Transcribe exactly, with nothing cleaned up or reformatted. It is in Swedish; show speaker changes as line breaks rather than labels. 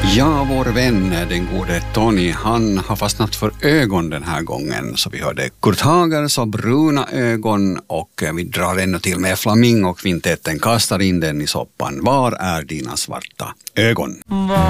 Ja, vår vän, den gode Tony, han har fastnat för ögon den här gången. Så vi hörde Kurt Hagers och Bruna ögon, och vi drar ännu till med Flamingokvintetten, kastar in den i soppan. Var är dina svarta ögon?